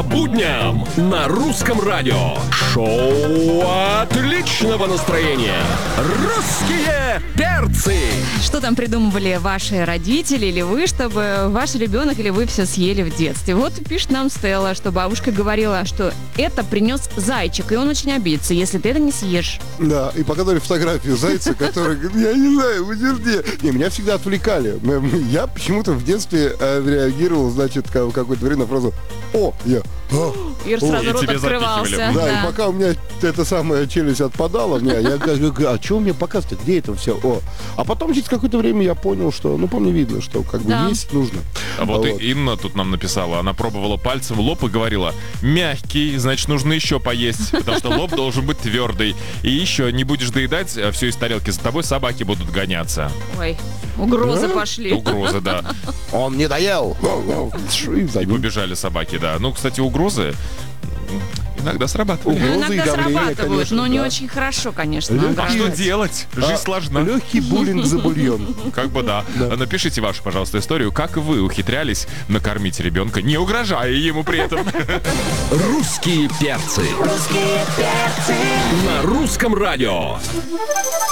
будням на русском радио. Шоу отличного настроения. Русские перцы. Что там придумывали ваши родители или вы, чтобы ваш ребенок или вы все съели в детстве? Вот пишет нам Стелла, что бабушка говорила, что это принес зайчик, и он очень обидится, если ты это не съешь. Да, и показали фотографию зайца, который говорит, я не знаю, подожди. Не, меня всегда отвлекали. Я почему-то в детстве реагировал, значит, какое-то время на фразу «О, я». И сразу рот открывался. Да, и пока у меня эта самая челюсть отпадала, я говорю, а что мне показывать? Где это все? О. А потом через какое-то время я понял, что, по мне видно, что как бы есть нужно. А вот и Инна тут нам написала, она пробовала пальцем лоб и говорила, мягкий, значит, нужно еще поесть, потому что лоб должен быть твердый. И еще не будешь доедать все из тарелки, за тобой собаки будут гоняться. Ой, угрозы пошли. Угрозы, да. Он не доел. И побежали собаки, да. Ну, кстати, угрозы иногда срабатывают. Иногда срабатывают, но не очень хорошо, конечно. А что делать? Жизнь сложна. Легкий буллинг за бульон. Как бы да. Напишите вашу, пожалуйста, историю, как вы ухитрялись накормить ребенка, не угрожая ему при этом. Русские перцы. На русском радио.